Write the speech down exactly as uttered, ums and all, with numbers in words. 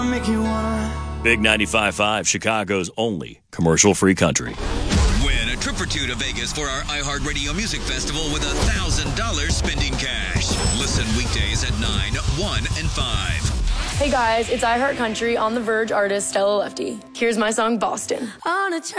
Make you wanna. Big ninety-five point five, Chicago's only commercial-free country. Win a trip or two to Vegas for our iHeartRadio Music Festival with one thousand dollars spending cash. Listen weekdays at nine, one, and five. Hey guys, it's iHeart Country on the Verge artist Stella Lefty. Here's my song, Boston. On a